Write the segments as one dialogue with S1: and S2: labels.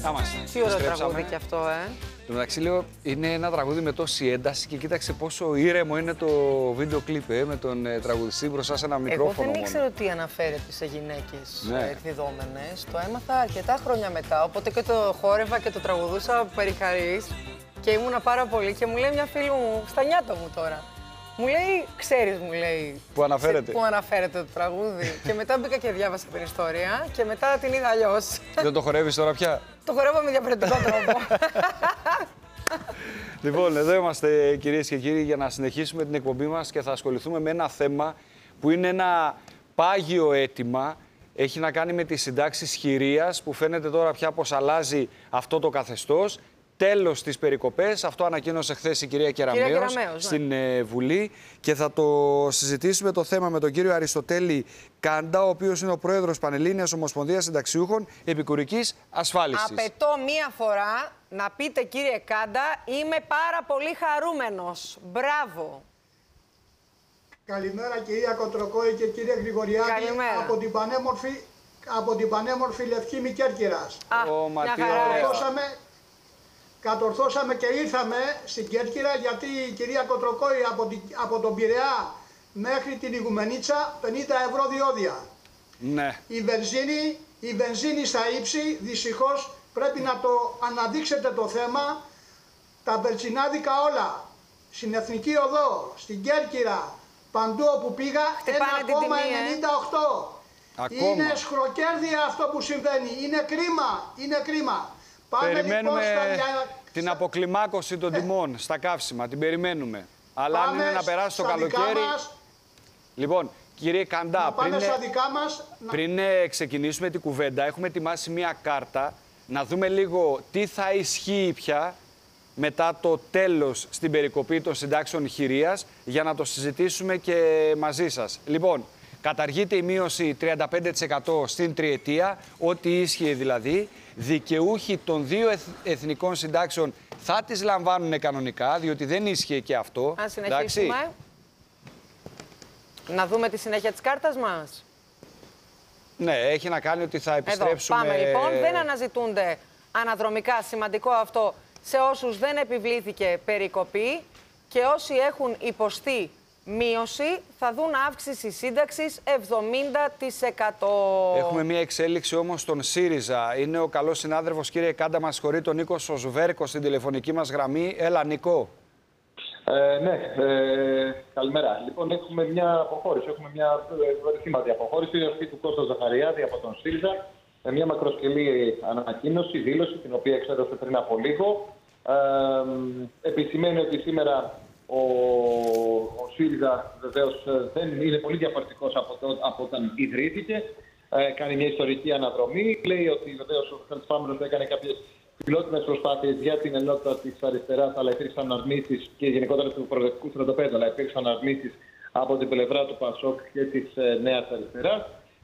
S1: Τι ωραίο τραγούδι κι αυτό,
S2: Εν τω μεταξύ, λέω, είναι ένα τραγούδι με τόση ένταση και κοίταξε πόσο ήρεμο είναι το βίντεο κλιπ με τον τραγουδιστή μπροστά σε ένα μικρόφωνο.
S1: Εγώ δεν ήξερα ότι αναφέρεται σε γυναίκες εκδιδόμενες. Το έμαθα αρκετά χρόνια μετά. Οπότε και το χόρευα και το τραγουδούσα περιχαρής και ήμουνα πάρα πολύ. Και μου λέει μια φίλη μου, στα νιάτα μου τώρα. Μου λέει, ξέρεις, μου λέει. Πού αναφέρεται το τραγούδι. Και μετά μπήκα και διάβασα την ιστορία και μετά την είδα αλλιώς.
S2: Δεν το χορεύεις τώρα πια?
S1: Το χορεύω με διαφορετικό τρόπο.
S2: Λοιπόν, εδώ είμαστε, κυρίες και κύριοι, για να συνεχίσουμε την εκπομπή μας και θα ασχοληθούμε με ένα θέμα που είναι ένα πάγιο αίτημα. Έχει να κάνει με τις συντάξεις χειρίας, που φαίνεται τώρα πια πως αλλάζει αυτό το καθεστώς. Τέλος στις περικοπές. Αυτό ανακοίνωσε χθες η κυρία Κεραμέως στην Βουλή. Και θα το συζητήσουμε το θέμα με τον κύριο Αριστοτέλη Κάντα, ο οποίος είναι ο πρόεδρος Πανελλήνιας Ομοσπονδίας Συνταξιούχων Επικουρικής Ασφάλισης.
S1: Απαιτώ μία φορά να πείτε, κύριε Κάντα, είμαι πάρα πολύ χαρούμενος. Μπράβο.
S3: Καλημέρα κυρία Κοτροκόη και κύριε Γρηγοριάδη. Από την πανέμορφη Λευκήμη Κέρκυρας. Κατορθώσαμε και ήρθαμε στην Κέρκυρα γιατί η κυρία Κοτροκόη από τον Πειραιά μέχρι την Ιγουμενίτσα 50 ευρώ διόδια.
S2: Ναι.
S3: Η βενζίνη στα ύψη, δυστυχώς πρέπει να το αναδείξετε το θέμα. Τα μπερτσινάδικα όλα, στην Εθνική Οδό, στην Κέρκυρα, παντού όπου πήγα, 1,98. Είναι σχροκέρδια αυτό που συμβαίνει, είναι κρίμα.
S2: Περιμένουμε την αποκλιμάκωση των τιμών στα καύσιμα, την περιμένουμε. Αλλά αν είναι να περάσει το καλοκαίρι... Λοιπόν, κύριε Καντά, πριν ξεκινήσουμε την κουβέντα, έχουμε ετοιμάσει μία κάρτα να δούμε λίγο τι θα ισχύει πια μετά το τέλος στην περικοπή των συντάξεων χειρίας, για να το συζητήσουμε και μαζί σας. Λοιπόν, καταργείται η μείωση 35% στην τριετία, ό,τι ίσχυε δηλαδή. Δικαιούχοι των δύο εθνικών συντάξεων θα τις λαμβάνουν κανονικά, διότι δεν ίσχυε και αυτό.
S1: Αν συνεχίσουμε, να δούμε τη συνέχεια της κάρτας μας.
S2: Ναι, έχει να κάνει ότι θα επιστρέψουμε...
S1: Εδώ, πάμε λοιπόν. Δεν αναζητούνται αναδρομικά, σημαντικό αυτό, σε όσους δεν επιβλήθηκε περικοπή και όσοι έχουν υποστεί μείωση θα δουν αύξηση σύνταξης 70%.
S2: Έχουμε μια εξέλιξη όμως στον ΣΥΡΙΖΑ. Είναι ο καλός συνάδελφος, κύριε Κάντα, μας συγχωρεί, τον Νίκο Σοσβέρκο στην τηλεφωνική μας γραμμή. Έλα, Νίκο.
S4: Ναι, καλημέρα. Λοιπόν, έχουμε μια αποχώρηση. Έχουμε μια ρυθμάτη αποχώρηση αυτή του Κώστα Ζαχαριάδη από τον ΣΥΡΙΖΑ. Με μια μακροσκελή ανακοίνωση, δήλωση, την οποία εξέδωσε πριν από λίγο. Επισημαίνει ότι σήμερα ο ΣΥΡΙΖΑ βεβαίως δεν είναι πολύ διαφορετικός από όταν ιδρύθηκε. Κάνει μια ιστορική αναδρομή. Λέει ότι βεβαίως ο Φέλτς έκανε κάποιες φιλότιμες προσπάθειες για την ενότητα της αριστεράς, αλλά υπήρξαν αρνήσεις και γενικότερα του προοδευτικού στρατοπέδου, αλλά υπήρξαν αρνήσεις από την πλευρά του ΠΑΣΟΚ και της Νέας Αριστεράς.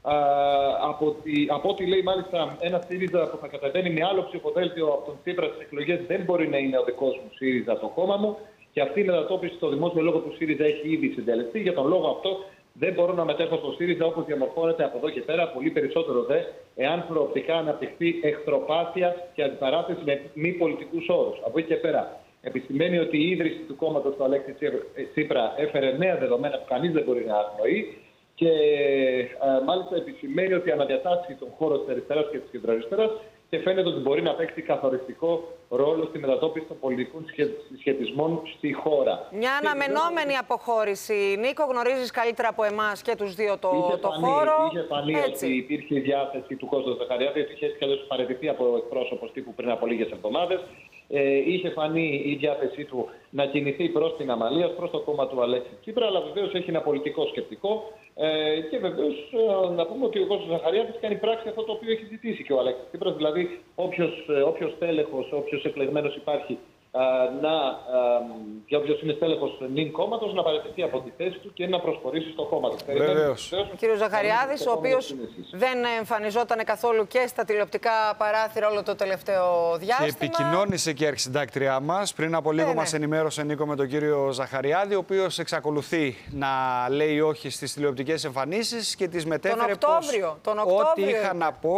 S4: Από ό,τι λέει μάλιστα ένα ΣΥΡΙΖΑ που θα κατεβαίνει με άλλο ψηφοδέλτιο από τον Τσίπρα στις εκλογές, δεν μπορεί να είναι ο δικός μου ΣΥΡΙΖΑ το κόμμα μου. Και αυτή η μετατόπιση στο δημόσιο λόγο του ΣΥΡΙΖΑ έχει ήδη συντελεστεί. Για τον λόγο αυτό δεν μπορώ να μετέχω στο ΣΥΡΙΖΑ όπως διαμορφώνεται από εδώ και πέρα. Πολύ περισσότερο δε, εάν προοπτικά αναπτυχθεί εχθροπάθεια και αντιπαράθεση με μη πολιτικούς όρους. Από εκεί και πέρα, επισημαίνει ότι η ίδρυση του κόμματος του Αλέξη Τσίπρα έφερε νέα δεδομένα που κανείς δεν μπορεί να αγνοεί. Και μάλιστα επισημαίνει ότι αναδιατάσσει τον χώρο της αριστεράς και της κεντροαριστεράς και φαίνεται ότι μπορεί να παίξει καθοριστικό ρόλο στη μετατόπιση των πολιτικών συσχετισμών στη χώρα.
S1: Μια αναμενόμενη αποχώρηση. Νίκο, γνωρίζεις καλύτερα από εμάς και τους δύο το χώρο.
S4: Είχε φανεί ότι υπήρχε η διάθεση του Κώστα Ζαχαριάδη, γιατί είχε παραιτηθεί από εκπρόσωπος τύπου πριν από λίγες εβδομάδες. Είχε φανεί η διάθεσή του να κινηθεί προς την Αμαλία, προς το κόμμα του Αλέξη Τσίπρα, αλλά βεβαίως έχει ένα πολιτικό σκεπτικό. Και βεβαίως να πούμε ότι ο Κώστας Ζαχαριάδης κάνει πράξη αυτό το οποίο έχει ζητήσει και ο Αλέξης Τσίπρας, δηλαδή όποιος τέλεχος, όποιος εκλεγμένος υπάρχει για όποιος είναι στέλεχος νυν κόμματος να παραιτηθεί από τη θέση του και να προσχωρήσει στο κόμμα του.
S1: Ο κύριος Ζαχαριάδης, ο οποίος δεν εμφανιζόταν καθόλου και στα τηλεοπτικά παράθυρα όλο το τελευταίο διάστημα.
S2: Και επικοινώνησε και η αρχισυντάκτριά μας. Πριν από λίγο μας ενημέρωσε, Νίκο, με τον κύριο Ζαχαριάδη, ο οποίος εξακολουθεί να λέει όχι στις τηλεοπτικές εμφανίσεις και τις μετέφερε
S1: τον Οκτώβριο,
S2: ό,τι είχα να πω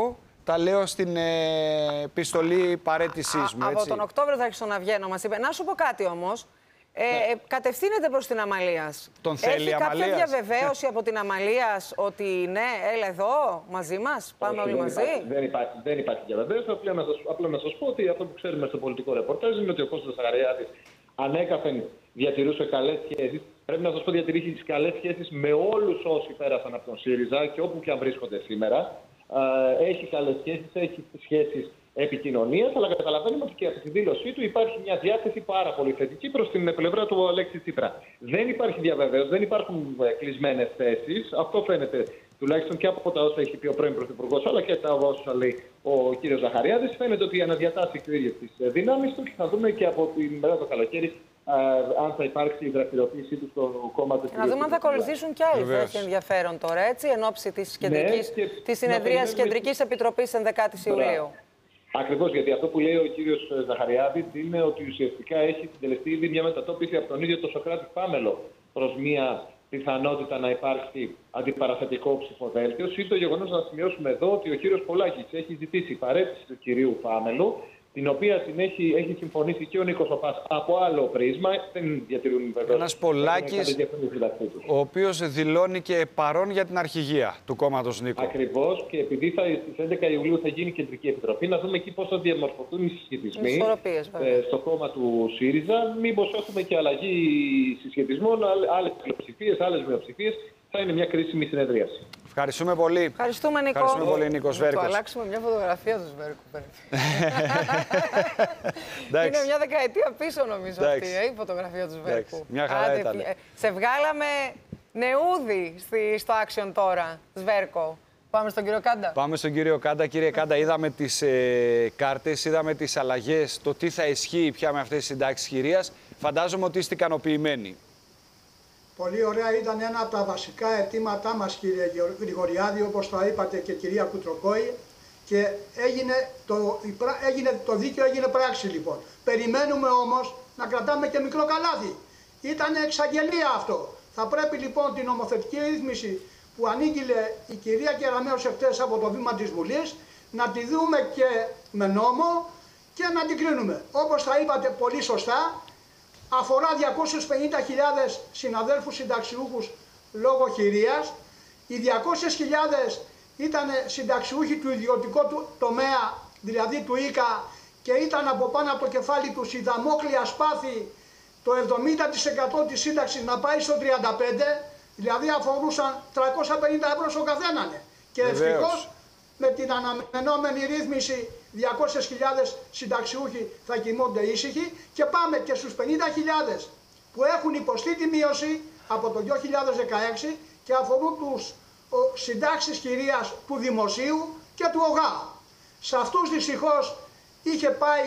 S2: Τα λέω στην επιστολή παραίτησής μου.
S1: Από τον Οκτώβριο θα αρχίσω να βγαίνω, μας είπε. Να σου πω κάτι όμως. Κατευθύνεται προς την Αμαλίας.
S2: Τον θέλει η Αμαλίας.
S1: Έχει κάποια διαβεβαίωση από την Αμαλίας ότι ναι, έλα εδώ μαζί μας, πάμε όλοι μαζί.
S4: Δεν υπάρχει διαβεβαίωση. Απλά να σας πω ότι αυτό που ξέρουμε στο πολιτικό ρεπορτάζ είναι ότι ο Κώστας Ζαχαριάδης ανέκαθεν διατηρούσε καλές σχέσεις. Πρέπει να σας πω διατηρήσει καλές σχέσεις με όλους όσοι πέρασαν από τον ΣΥΡΙΖΑ και όπου και αν βρίσκονται σήμερα. Έχει καλές σχέσεις, έχει σχέσεις επικοινωνίας, αλλά καταλαβαίνουμε ότι και από τη δήλωσή του υπάρχει μια διάθεση πάρα πολύ θετική προς την πλευρά του Αλέξη Τσίπρα. Δεν υπάρχει διαβεβαίωση, δεν υπάρχουν κλεισμένες θέσεις. Αυτό φαίνεται τουλάχιστον και από τα όσα έχει πει ο πρώην Πρωθυπουργός, αλλά και τα όσα λέει ο κ. Ζαχαριάδης. Φαίνεται ότι αναδιατάσσει και ο ίδιος τις δυνάμεις του και θα δούμε και από την μετά το καλοκαίρι αν θα υπάρξει η δραστηριοποίησή του στο κόμμα του.
S1: Να δούμε αν θα ακολουθήσουν κι άλλοι. Έχει ενδιαφέρον τώρα, έτσι, εν ώψη της συνεδρίας Κεντρικής Επιτροπής 11η Ιουλίου.
S4: Ακριβώς, γιατί αυτό που λέει ο κύριος Ζαχαριάδης είναι ότι ουσιαστικά έχει συντελεστεί ήδη μια μετατόπιση από τον ίδιο το Σωκράτη Πάμελο προς μια πιθανότητα να υπάρξει αντιπαραθετικό ψηφοδέλτιο. Είναι το γεγονός να σημειώσουμε εδώ ότι ο κύριος Πολάκης έχει ζητήσει παρέτηση του κυρίου Πάμελου, την οποία την έχει συμφωνήσει και ο Νίκος Οπάς από άλλο πρίσμα. Δεν διατηρούν βέβαια.
S2: Ένας Πολάκης, ο οποίος δηλώνει και παρόν για την αρχηγία του κόμματος Νίκο.
S4: Ακριβώς, και επειδή στις 11 Ιουλίου θα γίνει κεντρική επιτροπή, να δούμε εκεί πώς θα διαμορφωθούν οι συσχετισμοί στο κόμμα του ΣΥΡΙΖΑ. Μήπως έχουμε και αλλαγή συσχετισμών, άλλες πλειοψηφίες, άλλες μειοψηφίες. Θα είναι μια κρίσιμη συνεδρίαση.
S2: Ευχαριστούμε πολύ.
S1: Ευχαριστούμε, Νίκο.
S2: Ευχαριστούμε πολύ, Νίκο Σβέρκος.
S1: Θα αλλάξουμε μια φωτογραφία του Σβέρκου. Είναι μια δεκαετία πίσω, νομίζω, αυτή η φωτογραφία του Σβέρκου.
S2: Μια χαρά ήταν.
S1: Σε βγάλαμε νεούδι στο Action τώρα, Σβέρκο. Πάμε στον κύριο Κάντα.
S2: Πάμε στον κύριο Κάντα. Κύριε Κάντα, είδαμε τις κάρτες, είδαμε τις αλλαγές, το τι θα ισχύει πια με αυτές τις συντάξεις χειρίας. Φαντάζομαι ότι είστε ικανοποιημένοι.
S3: Πολύ ωραία, ήταν ένα από τα βασικά αιτήματά μας, κύριε Γρηγοριάδη, όπως το είπατε και κυρία Κουτροκόη, και το δίκαιο έγινε πράξη λοιπόν. Περιμένουμε όμως να κρατάμε και μικρό καλάθι. Ήταν εξαγγελία αυτό. Θα πρέπει λοιπόν την νομοθετική ρύθμιση που ανήγγειλε η κυρία Κεραμέως εχθές από το βήμα της Βουλής, να τη δούμε και με νόμο και να την κρίνουμε. Όπως τα είπατε πολύ σωστά, αφορά 250.000 συναδέλφους συνταξιούχους λόγω χειρίας. Οι 200.000 ήταν συνταξιούχοι του ιδιωτικού τομέα, δηλαδή του ΙΚΑ, και ήταν από πάνω από το κεφάλι τους η δαμόκλεια σπάθη το 70% της σύνταξης να πάει στο 35%, δηλαδή αφορούσαν 350 ευρώ στο καθέναν. Και ευτυχώς με την αναμενόμενη ρύθμιση 200.000 συνταξιούχοι θα κοιμούνται ήσυχοι, και πάμε και στους 50.000 που έχουν υποστεί τη μείωση από το 2016 και αφορούν τους συντάξεις χειρίας του Δημοσίου και του ΟΓΑ. Σε αυτούς δυστυχώς είχε πάει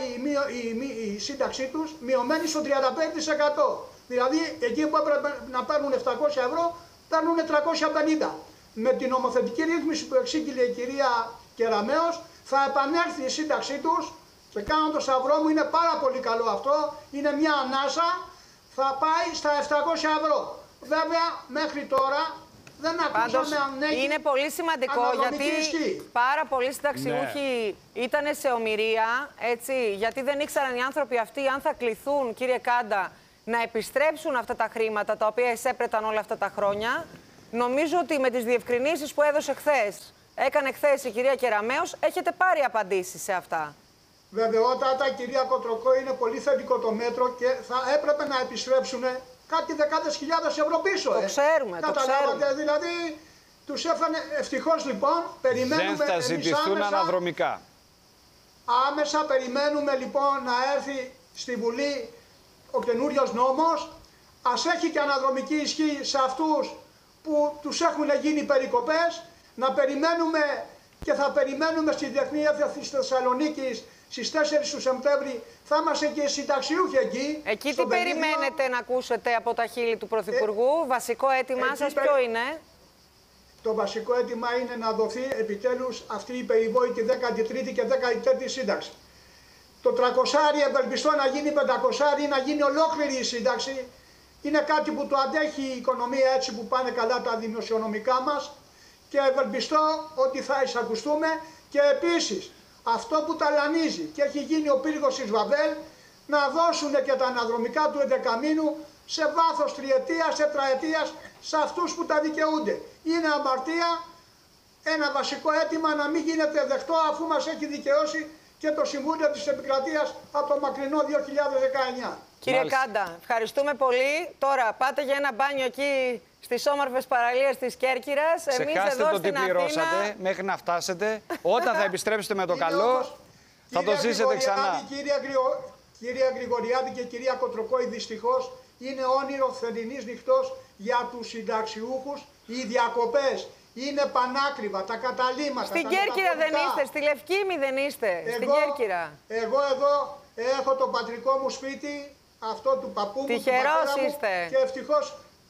S3: η σύνταξή τους μειωμένη στο 35%. Δηλαδή εκεί που έπρεπε να παίρνουν 700 ευρώ παίρνουν 350. Με την νομοθετική ρύθμιση που εξήγηλε η κυρία Κεραμέως θα επανέλθει η σύνταξή τους, και κάνω το σταυρό μου, είναι πάρα πολύ καλό αυτό, είναι μια ανάσα, θα πάει στα 700 ευρώ. Βέβαια μέχρι τώρα δεν ακούσαμε αν έχει.
S1: Είναι πολύ σημαντικό γιατί πάρα πολλοί συνταξιούχοι ήταν σε ομηρία, έτσι, γιατί δεν ήξεραν οι άνθρωποι αυτοί αν θα κληθούν, κύριε Κάντα, να επιστρέψουν αυτά τα χρήματα τα οποία εισέπρεταν όλα αυτά τα χρόνια. Νομίζω ότι με τις διευκρινήσεις που έδωσε έκανε χθες η κυρία Κεραμέως, έχετε πάρει απαντήσεις σε αυτά.
S3: Βεβαιότατα, κυρία Κοτροκό, είναι πολύ θετικό το μέτρο και θα έπρεπε να επιστρέψουν κάτι δεκάδες χιλιάδες ευρώ πίσω.
S1: Το ξέρουμε, το ξέρουμε.
S3: Δηλαδή, τους έφανε. Ευτυχώς λοιπόν, περιμένουμε.
S2: Δεν θα ζητηθούν αναδρομικά.
S3: Άμεσα περιμένουμε λοιπόν να έρθει στη Βουλή ο καινούριος νόμος. Ας έχει και αναδρομική ισχύ σε αυτούς που τους έχουν γίνει περικοπές. Να περιμένουμε, και θα περιμένουμε στη Διεθνή Έφταση της Θεσσαλονίκης στις 4 του Σεπτέμβρη. Θα είμαστε και συνταξιούχοι εκεί.
S1: Εκεί τι περιμένετε να ακούσετε από τα χείλη του Πρωθυπουργού? Βασικό αίτημά σας ποιο είναι?
S3: Το βασικό αίτημα είναι να δοθεί επιτέλους αυτή η περιβόητη 13η και 14η σύνταξη. Το 300 ευελπιστώ να γίνει 500, να γίνει ολόκληρη η σύνταξη. Είναι κάτι που το αντέχει η οικονομία, έτσι που πάνε καλά τα δημοσιονομικά μας, και ευελπιστώ ότι θα εισακουστούμε Και επίσης, αυτό που ταλανίζει και έχει γίνει ο πύργος της Βαβέλ, να δώσουν και τα αναδρομικά του 11μήνου σε βάθος τριετίας, τετραετίας, σε αυτούς που τα δικαιούνται. Είναι αμαρτία, ένα βασικό αίτημα να μην γίνεται δεκτό, αφού μας έχει δικαιώσει και το Συμβούλιο της Επικρατείας από το μακρινό 2019.
S1: Κύριε Κάντα, ευχαριστούμε πολύ. Τώρα πάτε για ένα μπάνιο εκεί στις όμορφες παραλίες της Κέρκυρας. Εμείς εδώ
S2: το
S1: στην
S2: τι πληρώσατε
S1: Αθήνα...
S2: μέχρι να φτάσετε. Όταν θα επιστρέψετε με το καλό, θα το ζήσετε ξανά.
S3: Κυρία Γρηγοριάδη και κυρία Κοτροκόη, δυστυχώς είναι όνειρο θερινής νυχτός για τους συνταξιούχους. Οι διακοπές είναι πανάκριβα, τα καταλήμματα.
S1: Στην Κέρκυρα δεν είστε, στη Λευκήμη δεν είστε, στην Κέρκυρα.
S3: Εγώ εδώ έχω το πατρικό μου σπίτι, αυτό του παππού μου,
S1: τυχερός είστε.
S3: Και ευτυχώς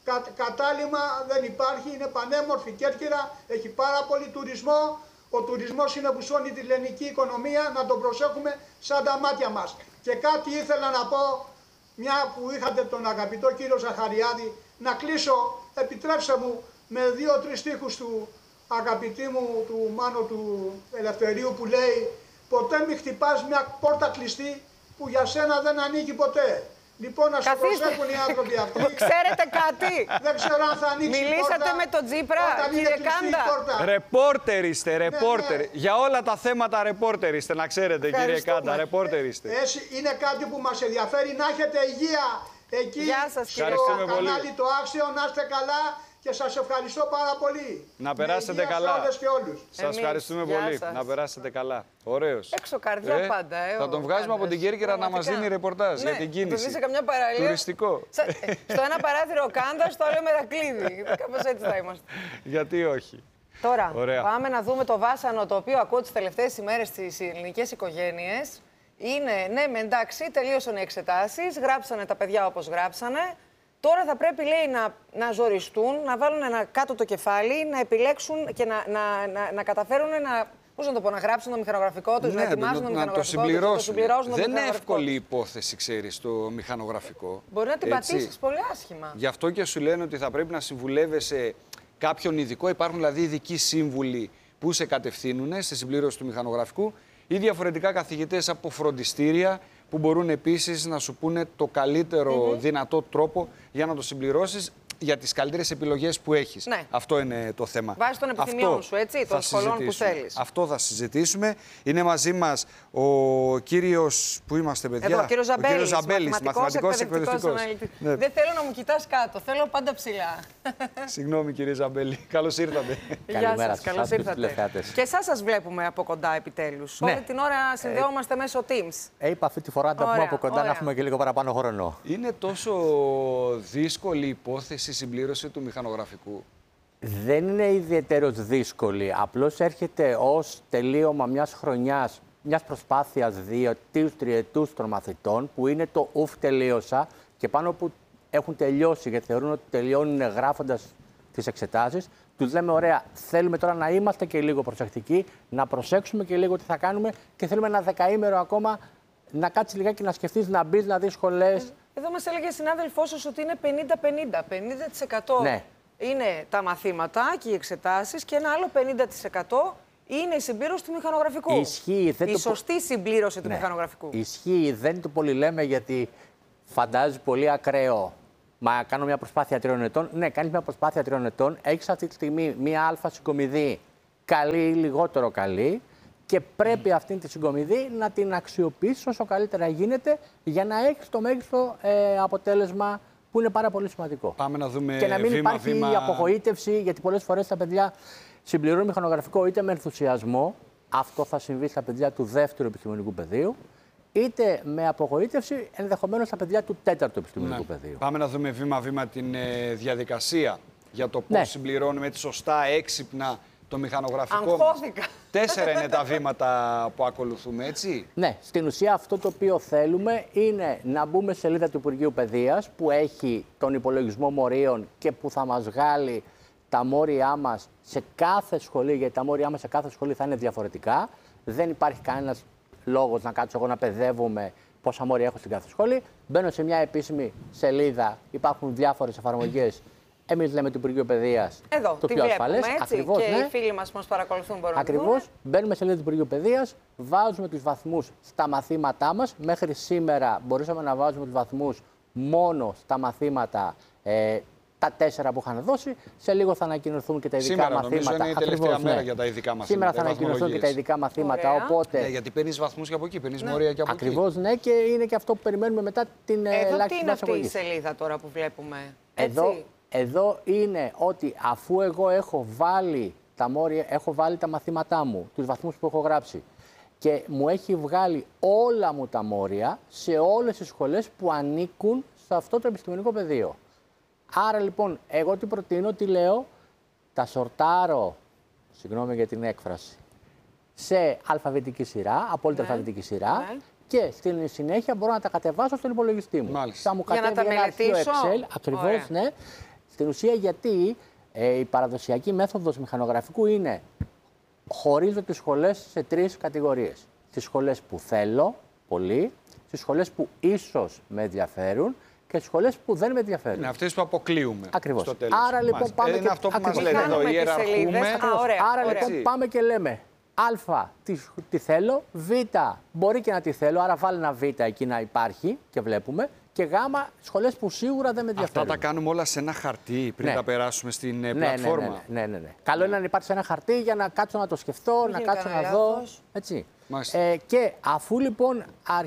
S3: κατάλημα δεν υπάρχει, είναι πανέμορφη Κέρκυρα, έχει πάρα πολύ τουρισμό. Ο τουρισμός είναι που σώνει τη ελληνική οικονομία, να τον προσέχουμε σαν τα μάτια μας. Και κάτι ήθελα να πω, μια που είχατε τον αγαπητό κύριο Ζαχαριάδη, να κλείσω, επιτρέψτε μου, με 2-3 στίχους του αγαπητή μου, του Μάνο του Ελευθερίου, που λέει «Ποτέ μη χτυπάς μια πόρτα κλειστή που για σένα δεν ανοίγει ποτέ». Λοιπόν, να σε προσέχουν οι άνθρωποι αυτοί.
S1: Ξέρετε κάτι.
S3: Δεν ξέρω αν θα ανοίξει.
S1: Μιλήσατε με τον Τζίπρα, κύριε Κάντα.
S2: Ρεπόρτερ είστε, ρεπόρτερ. Ναι. Για όλα τα θέματα ρεπόρτερ είστε, να ξέρετε, κύριε Κάντα. Ρεπόρτερ είστε.
S3: Είναι κάτι που μας ενδιαφέρει, να έχετε υγεία εκεί στο κανάλι το Άξιο, να είστε καλά. Και σας ευχαριστώ πάρα πολύ.
S2: Να περάσετε καλά.
S3: Σε όλες και όλους.
S2: Σας ευχαριστούμε πολύ. Να περάσετε καλά. Ωραίος.
S1: Έξω καρδιά πάντα.
S2: Θα τον βγάζουμε από την Κέρκυρα να μας δίνει ρεπορτάζ για την κίνηση.
S1: Του σε καμιά παραλία.
S2: Τουριστικό.
S1: Στο ένα παράθυρο ο Κάντα, στο άλλο Μερακλείδη. Κάπως έτσι θα είμαστε.
S2: Γιατί όχι.
S1: Τώρα, πάμε να δούμε το βάσανο το οποίο ακούω τις τελευταίες ημέρες στις ελληνικές οικογένειες. Είναι, ναι, εντάξει, τελείωσαν οι εξετάσεις, γράψανε τα παιδιά όπως γράψανε. Τώρα θα πρέπει, λέει, να ζοριστούν, να βάλουν κάτω το κεφάλι, να επιλέξουν και να καταφέρουν να γράψουν το μηχανογραφικό τους, να ετοιμάσουν το μηχανογραφικό τους, να το συμπληρώσουν.
S2: Δεν είναι εύκολη υπόθεση, ξέρεις, το μηχανογραφικό.
S1: Μπορεί να την πατήσεις πολύ άσχημα.
S2: Γι' αυτό και σου λένε ότι θα πρέπει να συμβουλεύεσαι κάποιον ειδικό. Υπάρχουν δηλαδή ειδικοί σύμβουλοι που σε κατευθύνουν στη συμπλήρωση του μηχανογραφικού ή διαφορετικά καθηγητές από φροντιστήρια που μπορούν επίσης να σου πούνε το καλύτερο δυνατό τρόπο για να το συμπληρώσεις για τις καλύτερες επιλογές που έχεις. Ναι. Αυτό είναι το θέμα.
S1: Βάσει των επιθυμιών σου, έτσι, των σχολών που θέλεις.
S2: Αυτό θα συζητήσουμε. Είναι μαζί μας ο κύριος, που είμαστε παιδιά,
S1: εδώ, ο κύριος
S2: Ζαμπέλης, μαθηματικός εκπαιδευτικός.
S1: Ναι. Δεν θέλω να μου κοιτάς κάτω, θέλω πάντα ψηλά.
S2: Συγγνώμη κύριε Ζαμπέλη, καλώς ήρθατε.
S1: Καλημέρα σας, καλώς ήρθατε. Και εσάς σας βλέπουμε από κοντά επιτέλους. Ναι. Όλη την ώρα συνδεόμαστε μέσω Teams.
S5: Είπα αυτή τη φορά να τα πούμε από κοντά, να έχουμε και λίγο παραπάνω χρόνο.
S2: Είναι τόσο δύσκολη υπόθεση η συμπλήρωση του μηχανογραφικού?
S5: Δεν είναι ιδιαίτερος δύσκολη. Απλώς έρχεται ως τελείωμα μιας χρονιάς, μιας προσπάθειας 2-3 των μαθητών, που είναι το ουφ τελείωσα, και πάνω που έχουν τελειώσει και θεωρούν ότι τελειώνουν γράφοντας τις εξετάσεις, τους λέμε ωραία, θέλουμε τώρα να είμαστε και λίγο προσεκτικοί, να προσέξουμε και λίγο τι θα κάνουμε και θέλουμε ένα δεκαήμερο ακόμα να κάτσεις λιγάκι να σκεφτείς, να μπεις, να δεις σχολές.
S1: Εδώ μας έλεγε συνάδελφός σας ότι είναι 50-50. 50% ναι. Είναι τα μαθήματα και οι εξετάσεις και ένα άλλο 50% είναι η συμπλήρωση του μηχανογραφικού.
S5: Ισχύει,
S1: η σωστή συμπλήρωση του μηχανογραφικού.
S5: Ισχύει, δεν το πολύ λέμε γιατί φαντάζει πολύ ακραίο. Μα κάνω μια προσπάθεια 3 ετών. Ναι, κάνεις μια προσπάθεια 3 ετών, έχεις αυτή τη στιγμή μια αλφα συγκομιδή καλή ή λιγότερο καλή. Και πρέπει αυτή τη συγκομιδή να την αξιοποιήσεις όσο καλύτερα γίνεται για να έχεις το μέγιστο αποτέλεσμα, που είναι πάρα πολύ σημαντικό.
S2: Πάμε να δούμε
S5: και να μην υπάρχει η απογοήτευση, γιατί πολλές φορές τα παιδιά συμπληρώνουν μηχανογραφικό είτε με ενθουσιασμό, αυτό θα συμβεί στα παιδιά του 2ου επιστημονικού πεδίου, είτε με απογοήτευση ενδεχομένως στα παιδιά του 4ου επιστημονικού πεδίου.
S2: Πάμε να δούμε βήμα-βήμα την διαδικασία για το πώς συμπληρώνουμε έτσι σωστά, έξυπνα το μηχανογραφικό.
S1: Αγχώθηκα.
S2: 4 είναι τα βήματα που ακολουθούμε, έτσι.
S5: Ναι, στην ουσία αυτό το οποίο θέλουμε είναι να μπούμε σε σελίδα του Υπουργείου Παιδείας που έχει τον υπολογισμό μορίων και που θα μας βγάλει τα μόρια μας σε κάθε σχολή, γιατί τα μόρια μας σε κάθε σχολή θα είναι διαφορετικά. Δεν υπάρχει κανένας λόγος να κάτσω εγώ να παιδεύομαι πόσα μόρια έχω στην κάθε σχολή. Μπαίνω σε μια επίσημη σελίδα, υπάρχουν διάφορες εφαρμογές Εμείς λέμε το Υπουργείο Παιδείας
S1: Εδώ,
S5: το πιο ασφαλές.
S1: Ακριβώς, και οι φίλοι μας που μας παρακολουθούν μπορούν να το δουν.
S5: Ακριβώς, μπαίνουμε σε σελίδα του Υπουργείου Παιδείας, βάζουμε τους βαθμούς στα μαθήματά μας. Μέχρι σήμερα μπορούσαμε να βάζουμε τους βαθμούς μόνο στα μαθήματα τα 4 που είχαν δώσει. Σε λίγο θα ανακοινωθούν και τα ειδικά
S2: σήμερα,
S5: μαθήματα.
S2: Είναι η τελευταία μέρα για τα ειδικά μαθήματα.
S5: Σήμερα θα ανακοινωθούν και τα ειδικά μαθήματα. Οπότε...
S2: Ναι, γιατί παίρνεις βαθμούς και από εκεί, παίρνεις μόρια και από εκεί.
S5: Ακριβώς, ναι, και είναι και αυτό που περιμένουμε μετά την ελάχιστη.
S1: Τι είναι αυτή η σελίδα τώρα που βλέπουμε?
S5: Εδώ είναι ότι αφού εγώ έχω βάλει τα μόρια, έχω βάλει τα μαθήματά μου, τους βαθμούς που έχω γράψει και μου έχει βγάλει όλα μου τα μόρια σε όλες τις σχολές που ανήκουν σε αυτό το επιστημονικό πεδίο. Άρα λοιπόν, εγώ τι προτείνω, τι λέω, τα σορτάρω, συγγνώμη για την έκφραση, σε αλφαβητική σειρά, απόλυτα αλφαβητική σειρά, και στην συνέχεια μπορώ να τα κατεβάσω στον υπολογιστή μου.
S2: Μάλιστα.
S5: Θα μου κατέβει ένα αρχείο Excel, ακριβώς, ναι. Στην ουσία γιατί η παραδοσιακή μέθοδος μηχανογραφικού είναι χωρίζω τις σχολές σε 3 κατηγορίες. Τις σχολές που θέλω πολύ, τις σχολές που ίσως με ενδιαφέρουν και τις σχολές που δεν με ενδιαφέρουν.
S2: Είναι αυτές που αποκλείουμε.
S5: Ακριβώς.
S2: Στο τέλος.
S5: Άρα λοιπόν πάμε
S2: είναι
S5: και...
S2: αυτό που μας λένε εδώ, ιεραρχούμε.
S5: Άρα λοιπόν πάμε και λέμε Α, τι θέλω, Β, μπορεί και να τη θέλω, άρα βάλει ένα Β εκεί να υπάρχει και βλέπουμε. Και Γ, σχολές που σίγουρα δεν με ενδιαφέρουν.
S2: Αυτά τα κάνουμε όλα σε ένα χαρτί πριν τα περάσουμε στην πλατφόρμα.
S5: Ναι. Καλό είναι να υπάρχει σε ένα χαρτί για να κάτσω να το σκεφτώ, να κάτσω να δω. Έτσι. Και αφού λοιπόν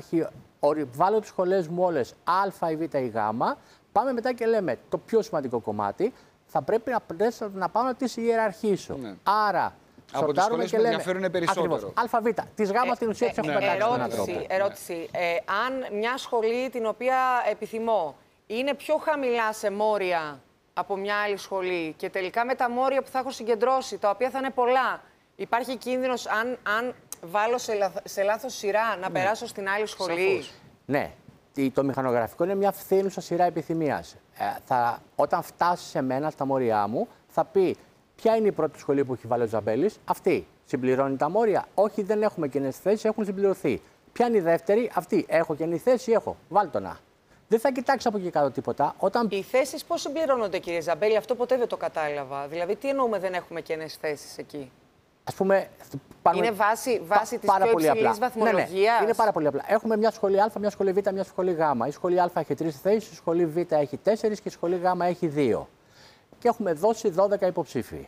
S5: βάλω τις σχολές μου όλες Α, ή Β ή Γ, πάμε μετά και λέμε το πιο σημαντικό κομμάτι, θα πρέπει να πάω να τις ιεραρχήσω. Ναι. Άρα,
S2: από τις σχολές που ενδιαφέρουν περισσότερο.
S5: Ακριβώς. ΑΒ. Τις Γ στην ουσία τις έχουμε πετάξει με έναν τρόπο.
S1: Ερώτηση. Αν μια σχολή την οποία επιθυμώ είναι πιο χαμηλά σε μόρια από μια άλλη σχολή και τελικά με τα μόρια που θα έχω συγκεντρώσει, τα οποία θα είναι πολλά, υπάρχει κίνδυνος αν βάλω σε λάθος σειρά να περάσω στην άλλη σχολή?
S2: Σαφώς.
S5: Ναι. Το μηχανογραφικό είναι μια φθήνουσα σειρά επιθυμίας. Όταν φτάσει σε μένα, στα μόρια μου, θα πει ποια είναι η πρώτη σχολή που έχει βάλει ο Ζαμπέλης. Αυτή. Συμπληρώνει τα μόρια. Όχι, δεν έχουμε κενές θέσεις, έχουν συμπληρωθεί. Ποια είναι η δεύτερη? Αυτή. Έχω κενή θέση, έχω. Βάλ' το να. Δεν θα κοιτάξει από εκεί κάτω τίποτα.
S1: Οι θέσεις πώς συμπληρώνονται, κύριε Ζαμπέλη? Αυτό ποτέ δεν το κατάλαβα. Δηλαδή, τι εννοούμε δεν έχουμε κενές θέσεις εκεί?
S5: Ας πούμε,
S1: είναι βάση της πιο υψηλής βαθμολογίας.
S5: Ναι. Είναι πάρα πολύ απλά. Έχουμε μια σχολή Α, μια σχολή Β, μια σχολή Γ. Η σχολή Α έχει 3 θέσεις, η σχολή Β έχει 4 και η σχολή Γ έχει 2. Και έχουμε δώσει 12 υποψήφοι.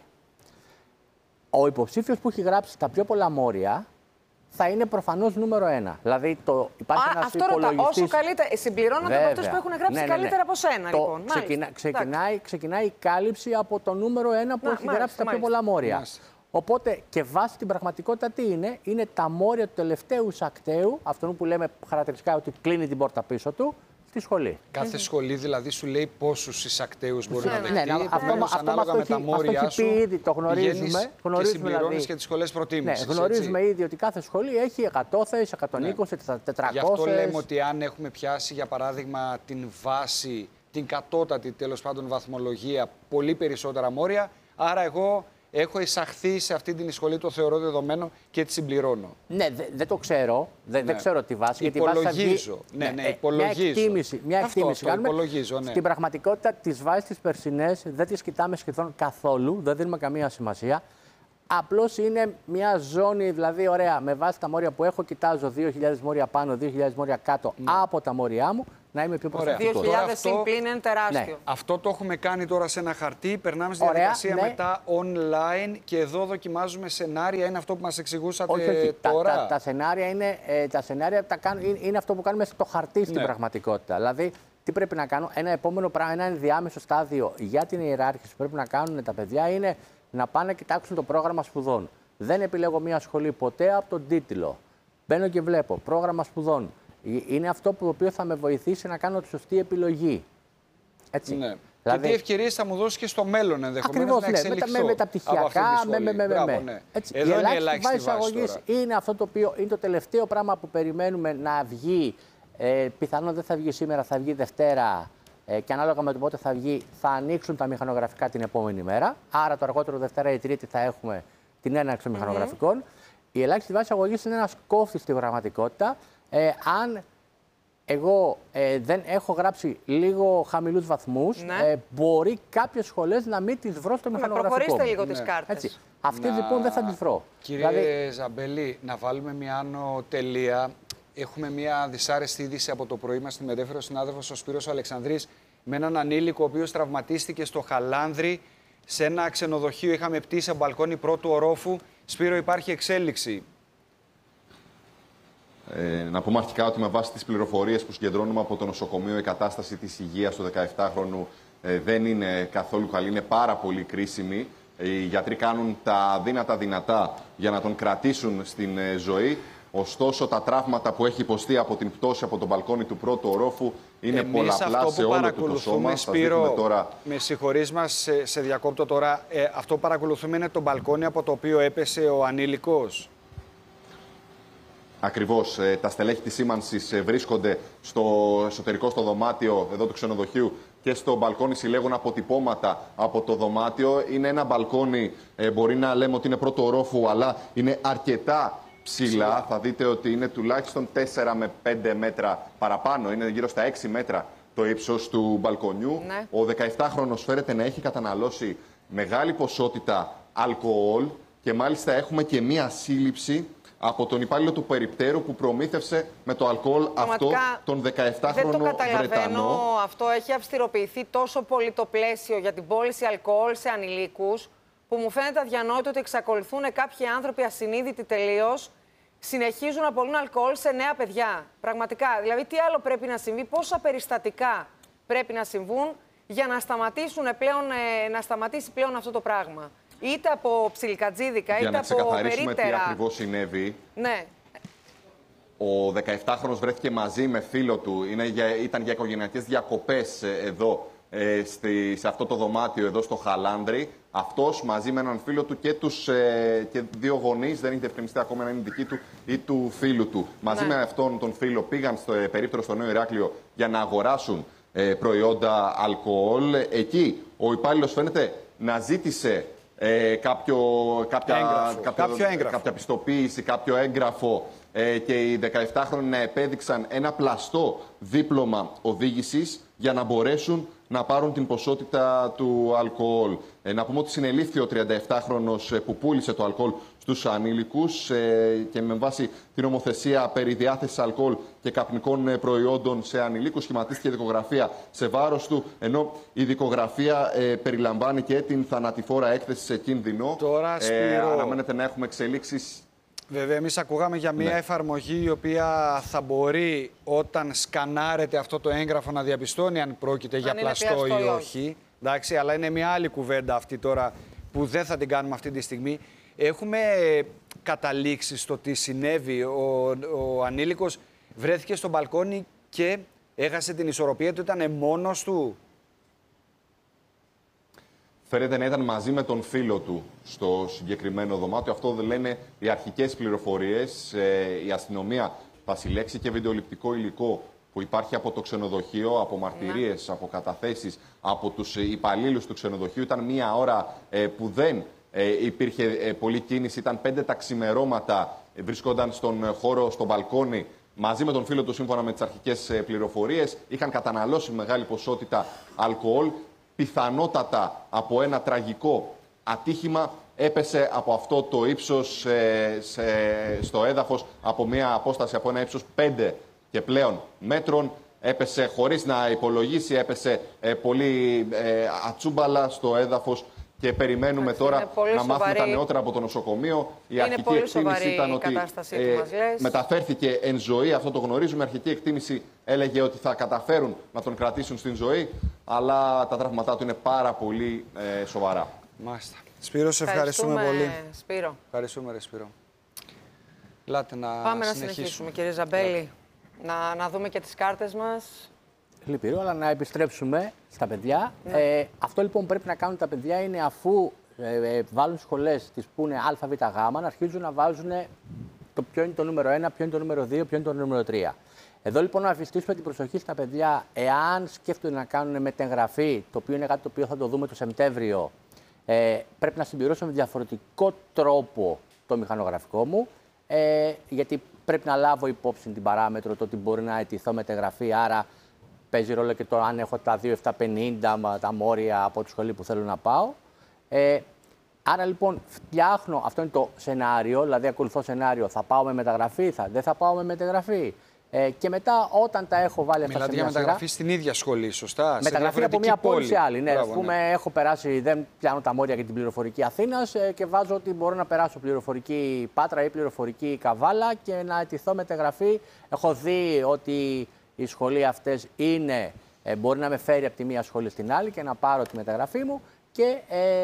S5: Ο υποψήφιος που έχει γράψει τα πιο πολλά μόρια θα είναι προφανώς νούμερο 1. Δηλαδή υπάρχει ένας υπολογιστής.
S1: Όσο καλύτερα. Συμπληρώνονται από αυτούς που έχουν γράψει καλύτερα από σένα, λοιπόν.
S5: Ξεκινάει η κάλυψη από το νούμερο 1 που έχει γράψει τα πιο πολλά μόρια. Οπότε και βάσει την πραγματικότητα τι είναι τα μόρια του τελευταίου εισακταίου, αυτόν που λέμε χαρακτηριστικά ότι κλείνει την πόρτα πίσω του, στη σχολή.
S2: Κάθε σχολή δηλαδή σου λέει πόσους εισακταίους μπορεί να δεχτεί.
S5: Αυτό έχει πει ήδη, το γνωρίζουμε.
S2: Και συμπληρώνεις και τις σχολές προτίμησης.
S5: Ναι, γνωρίζουμε ήδη ότι κάθε σχολή έχει 100 θέσεις, 120, 400.
S2: Γι' αυτό λέμε ότι αν έχουμε πιάσει για παράδειγμα την βάση, την κατώτατη τέλος πάντων βαθμολογία, πολύ περισσότερα μόρια, άρα εγώ έχω εισαχθεί σε αυτή την σχολή, το θεωρώ δεδομένο και τη συμπληρώνω.
S5: Ναι, δεν το ξέρω. Δεν ξέρω τη βάση.
S2: Υπολογίζω. Υπολογίζω.
S5: Μια εκτίμηση κάνουμε.
S2: Υπολογίζω, ναι.
S5: Στην πραγματικότητα, τις βάσεις τις περσινές δεν τις κοιτάμε σχεδόν καθόλου. Δεν δίνουμε καμία σημασία. Απλώς είναι μια ζώνη, δηλαδή, ωραία, με βάση τα μόρια που έχω, κοιτάζω 2.000 μόρια πάνω, 2.000 μόρια κάτω από τα μόρια μου, να είμαι πιο προσεκτικός.
S1: 2.000 συμπλήν είναι τεράστιο.
S5: Ναι.
S2: Αυτό το έχουμε κάνει τώρα σε ένα χαρτί, περνάμε στη διαδικασία μετά online και εδώ δοκιμάζουμε σενάρια, είναι αυτό που μας εξηγούσατε τώρα.
S5: Τα σενάρια είναι αυτό που κάνουμε στο χαρτί στην πραγματικότητα. Δηλαδή, τι πρέπει να κάνω, ένα επόμενο πράγμα, ένα ενδιάμεσο στάδιο για την ιεράρχηση που πρέπει να κάνουν τα παιδιά είναι να πάνε να κοιτάξουν το πρόγραμμα σπουδών. Δεν επιλέγω μια σχολή ποτέ από τον τίτλο. Μπαίνω και βλέπω πρόγραμμα σπουδών. Είναι αυτό που θα με βοηθήσει να κάνω τη σωστή επιλογή. Έτσι.
S2: Ναι. Δηλαδή, και τι ευκαιρίες θα μου δώσει και στο μέλλον ενδεχομένως να εξελιχθώ.
S5: Με τα πτυχιακά,
S2: Εδώ είναι η ελάχιστη
S5: βάση. Είναι αυτό το οποίο είναι το τελευταίο πράγμα που περιμένουμε να βγει. Πιθανόν δεν θα βγει σήμερα, θα βγει Δευτέρα. Και ανάλογα με το πότε θα βγει, θα ανοίξουν τα μηχανογραφικά την επόμενη μέρα. Άρα το αργότερο Δευτέρα ή Τρίτη θα έχουμε την έναρξη των μηχανογραφικών. Η ελάχιστη βάση αγωγής είναι ένας κόφτης στη πραγματικότητα. Αν εγώ δεν έχω γράψει λίγο χαμηλούς βαθμούς.
S1: Ναι.
S5: Μπορεί κάποιες σχολές να μην τις βρω στο μηχανογραφικό.
S1: Προχωρήστε
S5: μου.
S1: λίγο τις κάρτες.
S5: Έτσι. Αυτές λοιπόν δεν θα τις βρω.
S2: Κύριε Ζαμπέλη, να βάλουμε μια άνω τελεία. Έχουμε μια δυσάρεστη είδηση από το πρωί. Μας τη μετέφερε ο συνάδελφος ο Σπύρος Αλεξανδρής με έναν ανήλικο ο οποίος τραυματίστηκε στο Χαλάνδρι σε ένα ξενοδοχείο. Είχαμε πτήσει από μπαλκόνι πρώτου ορόφου. Σπύρο, υπάρχει εξέλιξη?
S6: Να πούμε αρχικά ότι με βάση τις πληροφορίες που συγκεντρώνουμε από το νοσοκομείο, η κατάσταση της υγείας του 17χρονου δεν είναι καθόλου καλή, είναι πάρα πολύ κρίσιμη. Οι γιατροί κάνουν τα δυνατά για να τον κρατήσουν στην ζωή. Ωστόσο, τα τραύματα που έχει υποστεί από την πτώση από τον μπαλκόνι του πρώτου ορόφου είναι πολλαπλά σε όλο του το σώμα.
S2: Σπύρο, τώρα... με συγχωρείς μας, σε διακόπτω τώρα. Αυτό που παρακολουθούμε είναι το μπαλκόνι από το οποίο έπεσε ο ανήλικος.
S6: Ακριβώς. Τα στελέχη της σήμανσης βρίσκονται στο εσωτερικό στο δωμάτιο εδώ του ξενοδοχείου και στο μπαλκόνι συλλέγουν αποτυπώματα από το δωμάτιο. Είναι ένα μπαλκόνι, μπορεί να λέμε ότι είναι πρώτο ορόφου, αλλά είναι αρκετά ψηλά. Θα δείτε ότι είναι τουλάχιστον 4 με 5 μέτρα παραπάνω. Είναι γύρω στα 6 μέτρα το ύψος του μπαλκονιού. Ναι. Ο 17χρονος φέρεται να έχει καταναλώσει μεγάλη ποσότητα αλκοόλ και μάλιστα έχουμε και μία σύλληψη από τον υπάλληλο του περιπτέρου που προμήθευσε με το αλκοόλ αυτό τον 17χρονο
S1: δεν το καταλαβαίνω.
S6: Βρετανό.
S1: Αυτό έχει αυστηροποιηθεί τόσο πολύ το πλαίσιο για την πώληση αλκοόλ σε ανηλίκους, που μου φαίνεται αδιανόητο ότι εξακολουθούν κάποιοι άνθρωποι ασυνείδητοι τελείως, συνεχίζουν να πωλούν αλκοόλ σε νέα παιδιά. Πραγματικά. Δηλαδή, τι άλλο πρέπει να συμβεί, πόσα περιστατικά πρέπει να συμβούν για να, να σταματήσει πλέον αυτό το πράγμα. Είτε από ψιλικατζίδικα, είτε από περίτερα.
S6: Για να ξεκαθαρίσουμε τι ακριβώς συνέβη.
S1: Ναι.
S6: Ο 17χρονος βρέθηκε μαζί με φίλο του. Ήταν για οικογενειακές διακοπές εδώ, σε αυτό το δωμάτιο εδώ στο Χαλάνδρι. Αυτός μαζί με έναν φίλο του και δύο γονείς, δεν έχει διευκρινιστεί ακόμα αν είναι δική του ή του φίλου του. Μαζί με αυτόν τον φίλο πήγαν στο περίπτερο στο Νέο Ηράκλειο για να αγοράσουν προϊόντα αλκοόλ. Εκεί ο υπάλληλος φαίνεται να ζήτησε κάποια πιστοποίηση, κάποιο έγγραφο και οι 17χρονοι να επέδειξαν ένα πλαστό δίπλωμα οδήγησης για να μπορέσουν να πάρουν την ποσότητα του αλκοόλ. Να πούμε ότι συνελήφθη ο 37χρονος που πούλησε το αλκοόλ στους ανήλικους και με βάση την νομοθεσία περί διάθεσης αλκοόλ και καπνικών προϊόντων σε ανηλίκους σχηματίστηκε δικογραφία σε βάρος του, ενώ η δικογραφία περιλαμβάνει και την θανατηφόρα έκθεση σε κίνδυνο.
S2: Τώρα, Σπύρο,
S6: αναμένεται να έχουμε εξελίξεις.
S2: Βέβαια, εμείς ακούγαμε για μια εφαρμογή η οποία θα μπορεί όταν σκανάρεται αυτό το έγγραφο να διαπιστώνει αν πρόκειται για πλαστό ή όχι. Εντάξει, αλλά είναι μια άλλη κουβέντα αυτή τώρα που δεν θα την κάνουμε αυτή τη στιγμή. Έχουμε καταλήξει στο τι συνέβη. Ο ανήλικος βρέθηκε στο μπαλκόνι και έχασε την ισορροπία του, ήταν μόνος του.
S6: Φαίνεται να ήταν μαζί με τον φίλο του στο συγκεκριμένο δωμάτιο. Αυτό λένε οι αρχικές πληροφορίες. Η αστυνομία θα συλλέξει και βιντεοληπτικό υλικό που υπάρχει από το ξενοδοχείο, από μαρτυρίες, από καταθέσεις, από τους υπαλλήλους του ξενοδοχείου. Ήταν μία ώρα που δεν υπήρχε πολλή κίνηση. Ήταν 5 τα ξημερώματα. Βρισκόταν στον χώρο, στο μπαλκόνι, μαζί με τον φίλο του, σύμφωνα με τις αρχικές πληροφορίες. Είχαν καταναλώσει μεγάλη ποσότητα αλκοόλ. Πιθανότατα από ένα τραγικό ατύχημα έπεσε από αυτό το ύψος στο έδαφος από μια απόσταση από ένα ύψος 5 και πλέον μέτρων. Έπεσε χωρίς να υπολογίσει, έπεσε πολύ ατσούμπαλα στο έδαφος και περιμένουμε τώρα να μάθουμε τα νεότερα από το νοσοκομείο. Η αρχική εκτίμηση ήταν ότι μεταφέρθηκε εν ζωή, αυτό το γνωρίζουμε. Η αρχική εκτίμηση έλεγε ότι θα καταφέρουν να τον κρατήσουν στην ζωή, αλλά τα τραύματά του είναι πάρα πολύ σοβαρά.
S2: Μάλιστα. Σπύρο, σε ευχαριστούμε πολύ.
S1: Σπύρο.
S2: Ευχαριστούμε, ρε Σπύρο. Λάτε να
S1: Πάμε να συνεχίσουμε, κύριε Ζαμπέλη. Να δούμε και τις κάρτες μας.
S5: Λυπηρό, αλλά να επιστρέψουμε στα παιδιά. Ναι. Αυτό λοιπόν που πρέπει να κάνουν τα παιδιά είναι, αφού βάλουν σχολές, τις πούνε α, β, γ, να αρχίζουν να βάζουν το ποιο είναι το νούμερο 1, ποιο είναι το νούμερο 2, ποιο είναι το νούμερο 3. Εδώ λοιπόν να αφιστήσουμε την προσοχή στα παιδιά, εάν σκέφτονται να κάνουν μετεγγραφή, το οποίο είναι κάτι το οποίο θα το δούμε το Σεπτέμβριο, πρέπει να συμπληρώσω με διαφορετικό τρόπο το μηχανογραφικό μου, γιατί πρέπει να λάβω υπόψη την παράμετρο το ότι μπορεί να αιτηθώ μεταγραφή. Άρα παίζει ρόλο και το αν έχω τα 2.750 τα μόρια από τη σχολή που θέλω να πάω. Άρα λοιπόν φτιάχνω, αυτό είναι το σενάριο, δηλαδή ακολουθώ σενάριο, θα πάω με μεταγραφή, δεν θα πάω με μεταγραφή. Και μετά όταν τα έχω βάλει αυτά σε μια σειρά...
S2: Μιλάτε για μεταγραφή στην ίδια σχολή, σωστά?
S5: Μεταγραφή από μια πόλη σε άλλη. Ναι, ας πούμε, έχω περάσει, δεν πιάνω τα μόρια για την πληροφορική Αθήνας και βάζω ότι μπορώ να περάσω πληροφορική Πάτρα ή πληροφορική Καβάλα και να αιτηθώ μεταγραφή. Έχω δει ότι οι σχολοί αυτές μπορεί να με φέρει από τη μία σχολή στην άλλη και να πάρω τη μεταγραφή μου και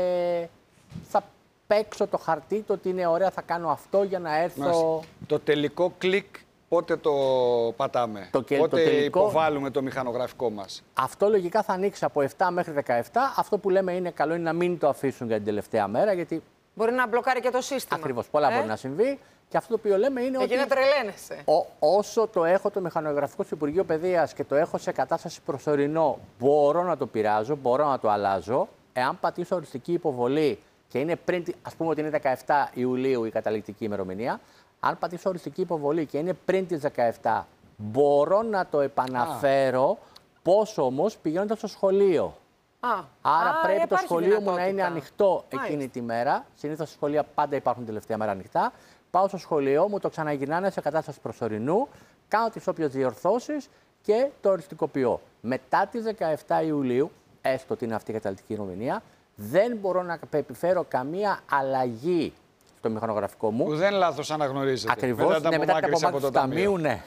S5: θα παίξω το χαρτί το ότι είναι ωραία, θα κάνω αυτό για να έρθω...
S2: Το τελικό κλικ πότε το πατάμε, πότε υποβάλλουμε το μηχανογραφικό μας?
S5: Αυτό λογικά θα ανοίξει από 7 μέχρι 17. Αυτό που λέμε είναι καλό είναι να μην το αφήσουν για την τελευταία μέρα, γιατί...
S1: Μπορεί να μπλοκάρει και το σύστημα.
S5: Ακριβώς, πολλά μπορεί να συμβεί. Και αυτό το οποίο λέμε είναι ότι...
S1: να τρελαίνεσαι.
S5: Όσο το έχω το μηχανογραφικό στο Υπουργείο Παιδείας και το έχω σε κατάσταση προσωρινό, μπορώ να το πειράζω, μπορώ να το αλλάζω. Εάν πατήσω οριστική υποβολή και είναι πριν, ας πούμε ότι είναι 17 Ιουλίου η καταληκτική ημερομηνία, αν πατήσω οριστική υποβολή και είναι πριν τις 17, μπορώ να το επαναφέρω, πόσο όμως πηγαίνοντας στο σχολείο. Άρα πρέπει το σχολείο μου να είναι ανοιχτό εκείνη τη μέρα. Συνήθως στα σχολεία πάντα υπάρχουν τελευταία μέρα ανοιχτά. Πάω στο σχολείο μου, το ξαναγυρνάνε σε κατάσταση προσωρινού, κάνω τις όποιες διορθώσεις και το οριστικοποιώ. Μετά τις 17 Ιουλίου, έστω ότι είναι αυτή η καταληκτική ημερομηνία, δεν μπορώ να επιφέρω καμία αλλαγή στο μηχανογραφικό μου.
S2: Που δεν λάθος αναγνωρίζεται.
S5: Ακριβώς, μετά την απομάκρυνση του ταμείου, ναι.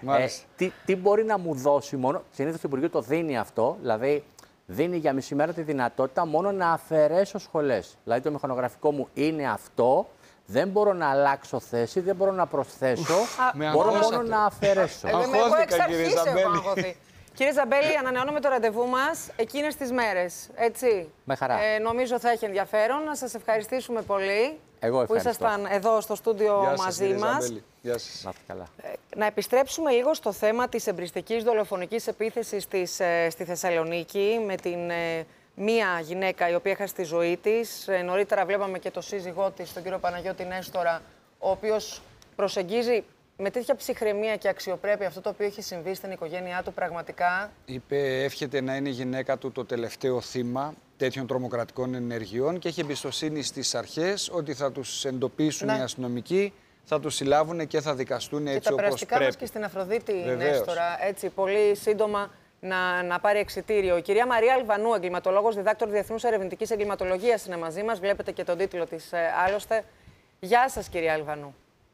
S5: Τι μπορεί να μου δώσει μόνο, συνήθως το Υπουργείο το δίνει αυτό, δηλαδή δίνει για μισή μέρα τη δυνατότητα μόνο να αφαιρέσω σχολές. Δηλαδή το μηχανογραφικό μου είναι αυτό, δεν μπορώ να αλλάξω θέση, δεν μπορώ να προσθέσω, μπορώ μόνο να αφαιρέσω.
S1: Εγώ εξ αρχής έχω αγχωθεί. Κύριε Ζαμπέλη, ανανεώνουμε το ραντεβού μας εκείνες τις μέρες, έτσι.
S5: Με χαρά.
S1: Νομίζω θα έχει ενδιαφέρον. Να σας ευχαριστήσουμε πολύ
S5: που
S1: ήσασταν εδώ στο στούντιο μαζί μας.
S2: Γεια σας.
S5: Καλά.
S1: Να επιστρέψουμε λίγο στο θέμα της εμπριστικής δολοφονικής επίθεσης στη Θεσσαλονίκη με την μία γυναίκα η οποία έχασε τη ζωή της. Νωρίτερα βλέπαμε και το σύζυγό της, τον κύριο Παναγιώτη Νέστορα, ο οποίος προσεγγίζει με τέτοια ψυχραιμία και αξιοπρέπεια αυτό το οποίο έχει συμβεί στην οικογένειά του, πραγματικά.
S2: Είπε, εύχεται να είναι η γυναίκα του το τελευταίο θύμα τέτοιων τρομοκρατικών ενεργειών και έχει εμπιστοσύνη στις αρχές ότι θα τους εντοπίσουν οι αστυνομικοί, θα τους συλλάβουν και θα δικαστούν έτσι όπως πρέπει. Και τα περαστικά μας
S1: και στην Αφροδίτη Νέστορα, έτσι, πολύ σύντομα να πάρει εξιτήριο. Η κυρία Μαρία Αλβανού, εγκληματολόγος, διδάκτορ Διεθνούς Ερευνητικής Εγκληματολογίας, είναι μαζί μας. Βλέπετε και τον τίτλο της άλλωστε. Γεια σας, κυρία Αλβανού.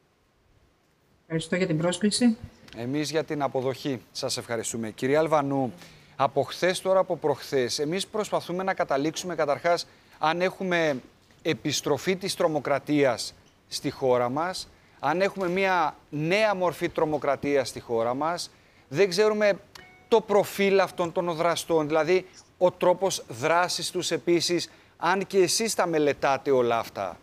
S7: Ευχαριστώ για την πρόσκληση.
S2: Εμείς για την αποδοχή σας ευχαριστούμε. Κυρία Αλβανού, από χθες τώρα, από προχθές, εμείς προσπαθούμε να καταλήξουμε καταρχάς αν έχουμε επιστροφή της τρομοκρατίας στη χώρα μας, αν έχουμε μια νέα μορφή τρομοκρατίας στη χώρα μας. Δεν ξέρουμε το προφίλ αυτών των δραστών, δηλαδή ο τρόπος δράσης τους επίσης, αν και εσείς τα μελετάτε όλα αυτά.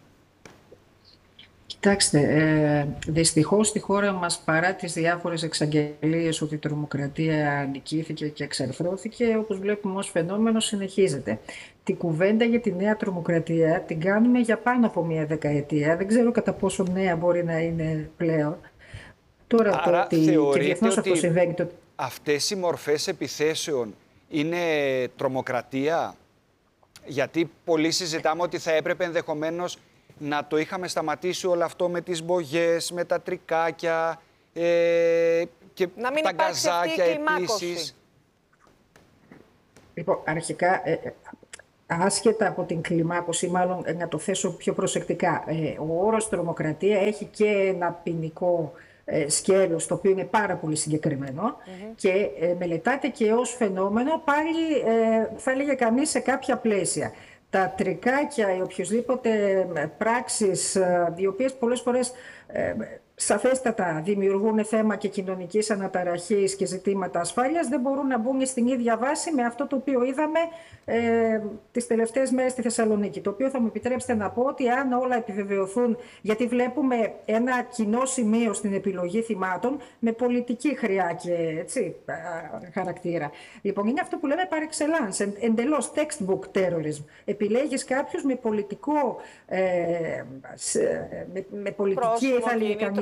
S7: Κοιτάξτε, δυστυχώς στη χώρα μας, παρά τις διάφορες εξαγγελίες ότι η τρομοκρατία νικήθηκε και εξαρθρώθηκε, όπως βλέπουμε ως φαινόμενο συνεχίζεται. Την κουβέντα για τη νέα τρομοκρατία την κάνουμε για πάνω από μία δεκαετία. Δεν ξέρω κατά πόσο νέα μπορεί να είναι πλέον. Τώρα
S2: άρα,
S7: το ότι και διεθνώς αυτό συμβαίνει...
S2: Αυτές οι μορφές επιθέσεων είναι τρομοκρατία? Γιατί πολλοί συζητάμε ότι θα έπρεπε ενδεχομένως να το είχαμε σταματήσει όλο αυτό με τις μπογιές, με τα τρικάκια και
S1: να μην
S2: τα γκαζάκια επίσης.
S7: Λοιπόν, αρχικά, άσχετα από την κλιμάκωση, μάλλον να το θέσω πιο προσεκτικά, ο όρος τρομοκρατία έχει και ένα ποινικό σκέλος, το οποίο είναι πάρα πολύ συγκεκριμένο και μελετάται και ως φαινόμενο πάλι, θα έλεγε κανείς, σε κάποια πλαίσια. Τα τρικάκια ή οποιοσδήποτε πράξεις, οι οποίες πολλές φορές σαφέστατα δημιουργούν θέμα και κοινωνικής αναταραχής και ζητήματα ασφάλειας, δεν μπορούν να μπουν στην ίδια βάση με αυτό το οποίο είδαμε τις τελευταίες μέρες στη Θεσσαλονίκη. Το οποίο θα μου επιτρέψετε να πω ότι αν όλα επιβεβαιωθούν, γιατί βλέπουμε ένα κοινό σημείο στην επιλογή θυμάτων με πολιτική χρειά και έτσι, χαρακτήρα. Λοιπόν, είναι αυτό που λέμε par excellence, εντελώς textbook terrorism. Επιλέγεις κάποιους με πολιτικό, με πολιτική, θα έλεγε κανείς,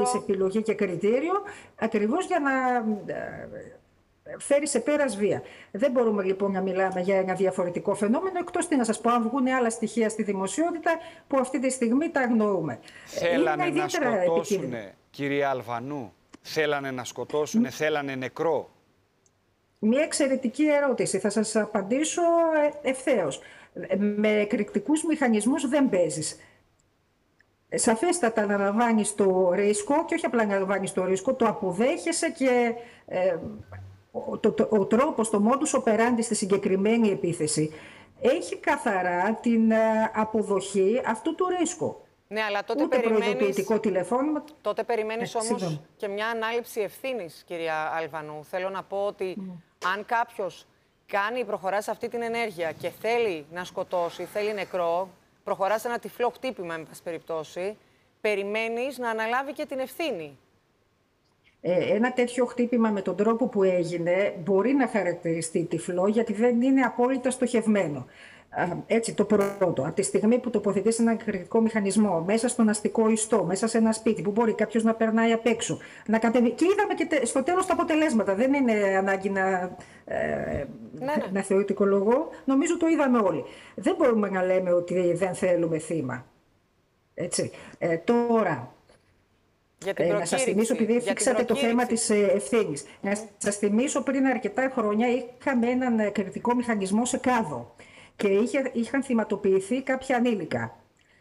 S7: κάνεις επιλογή και κριτήριο, ακριβώς για να φέρει σε πέρας βία. Δεν μπορούμε λοιπόν να μιλάμε για ένα διαφορετικό φαινόμενο, εκτός τι να σας πω, αν βγουν άλλα στοιχεία στη δημοσιότητα που αυτή τη στιγμή τα αγνοούμε.
S2: Θέλανε να σκοτώσουν, κυρία Αλβανού, θέλανε να σκοτώσουν, θέλανε νεκρό.
S7: Μια εξαιρετική ερώτηση. Θα σας απαντήσω ευθέως. Με εκρηκτικούς μηχανισμούς δεν παίζεις. Σαφέστατα αναλαμβάνεις το ρίσκο και όχι απλά αναλαμβάνεις το ρίσκο, το αποδέχεσαι και ο τρόπος, το modus operandi στη συγκεκριμένη επίθεση έχει καθαρά την αποδοχή αυτού του ρίσκου.
S1: Ναι, αλλά τότε περιμένεις όμως και μια ανάληψη ευθύνης, κυρία Αλβανού. Θέλω να πω ότι αν κάποιος προχωρά σε αυτή την ενέργεια και θέλει να σκοτώσει, θέλει νεκρό, προχωρά σε ένα τυφλό χτύπημα, εν πάση περιπτώσει, περιμένεις να αναλάβει και την ευθύνη.
S7: Ένα τέτοιο χτύπημα με τον τρόπο που έγινε μπορεί να χαρακτηριστεί τυφλό, γιατί δεν είναι απόλυτα στοχευμένο. Έτσι, το πρώτο. Από τη στιγμή που τοποθετείς έναν εκρηκτικό μηχανισμό μέσα στον αστικό ιστό, μέσα σε ένα σπίτι που μπορεί κάποιος να περνάει απ' έξω, να κατεβεί. Και είδαμε και στο τέλος τα αποτελέσματα. Δεν είναι ανάγκη να θεωρητικολογώ. Νομίζω το είδαμε όλοι. Δεν μπορούμε να λέμε ότι δεν θέλουμε θύμα. Έτσι. Τώρα. Να σας θυμίσω, επειδή θίξατε το θέμα της ευθύνης, να σας θυμίσω πριν αρκετά χρόνια είχαμε έναν εκρηκτικό μηχανισμό σε Κάδο και είχαν θυματοποιηθεί κάποια ανήλικα.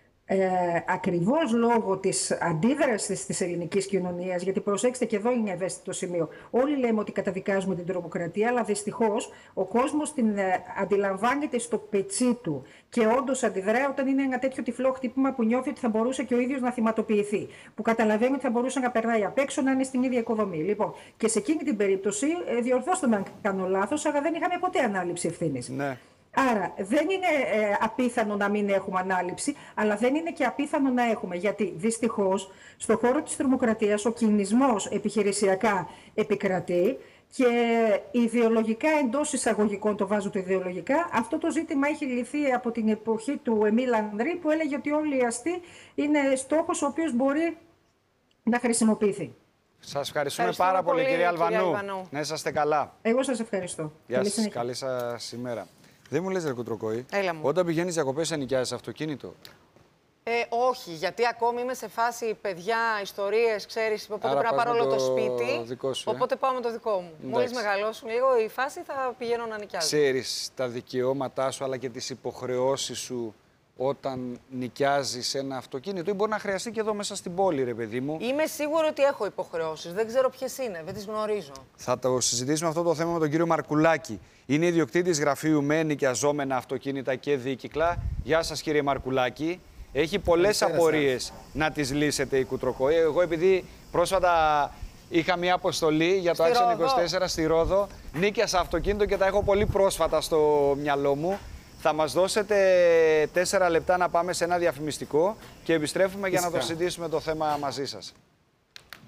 S7: Ακριβώς λόγω της αντίδρασης της ελληνικής κοινωνίας, γιατί προσέξτε και εδώ είναι ευαίσθητο σημείο. Όλοι λέμε ότι καταδικάζουμε την τρομοκρατία, αλλά δυστυχώς ο κόσμος την αντιλαμβάνεται στο πετσί του και όντως αντιδρά όταν είναι ένα τέτοιο τυφλό χτύπημα που νιώθει ότι θα μπορούσε και ο ίδιος να θυματοποιηθεί. Που καταλαβαίνει ότι θα μπορούσε να περνάει απ' έξω, να είναι στην ίδια οικοδομή. Λοιπόν, και σε εκείνη την περίπτωση, διορθώστε με αν κάνω λάθος, αλλά δεν είχαμε ποτέ ανάληψη ευθύνης.
S2: Ναι.
S7: Άρα δεν είναι απίθανο να μην έχουμε ανάληψη, αλλά δεν είναι και απίθανο να έχουμε. Γιατί δυστυχώς στον χώρο της τρομοκρατίας ο κινησμός επιχειρησιακά επικρατεί και ιδεολογικά, εντός εισαγωγικών, το βάζω το ιδεολογικά, αυτό το ζήτημα έχει λυθεί από την εποχή του Εμίλ Ανδρή, που έλεγε ότι όλοι οι αστεί είναι στόχος ο οποίος μπορεί να χρησιμοποιηθεί.
S2: Σας ευχαριστούμε πάρα πολύ, κυρία Αλβανού. Να είσαστε καλά.
S7: Εγώ σας ευχαριστώ.
S2: Γεια σας, καλή σας ημέρα. Δεν μου λες, ρε Κουτροκόη, όταν πηγαίνεις διακοπές νοικιάζεις αυτοκίνητο?
S1: Όχι, γιατί ακόμη είμαι σε φάση παιδιά, ιστορίες, ξέρεις, οπότε πρέπει να πάρω όλο το σπίτι, οπότε πάω με το δικό μου. Μόλις μεγαλώσουν λίγο η φάση θα πηγαίνω να νοικιάζω.
S2: Ξέρεις τα δικαιώματά σου αλλά και τις υποχρεώσεις σου όταν νοικιάζεις ένα αυτοκίνητο, ή μπορεί να χρειαστεί και εδώ μέσα στην πόλη, ρε παιδί μου?
S1: Είμαι σίγουρη ότι έχω υποχρεώσεις. Δεν ξέρω ποιες είναι, δεν τις γνωρίζω.
S2: Θα το συζητήσουμε αυτό το θέμα με τον κύριο Μαρκουλάκη. Είναι ιδιοκτήτης γραφείου με νοικιαζόμενα αυτοκίνητα και δίκυκλα. Γεια σας, κύριε Μαρκουλάκη. Έχει πολλές απορίες να τις λύσετε η Κουτροκόη. Εγώ, επειδή πρόσφατα είχα μια αποστολή για το Άξιον 24 στη Ρόδο, νίκιασα αυτοκίνητο και τα έχω πολύ πρόσφατα στο μυαλό μου. Θα μας δώσετε 4 λεπτά να πάμε σε ένα διαφημιστικό και επιστρέφουμε για να το συζητήσουμε το θέμα μαζί σας.